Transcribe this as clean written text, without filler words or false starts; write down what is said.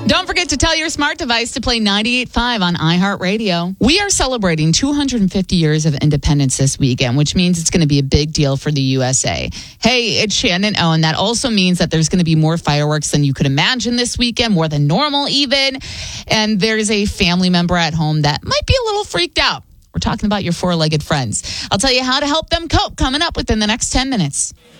Don't forget to tell your smart device to play 98.5 on iHeartRadio. We are celebrating 250 years of independence this weekend, which means it's going to be a big deal for the USA. Hey, it's Shannon Owen. That also means that there's going to be more fireworks than you could imagine this weekend, more than normal even. And there's a family member at home that might be a little freaked out. We're talking about your four-legged friends. I'll tell you how to help them cope coming up within the next 10 minutes.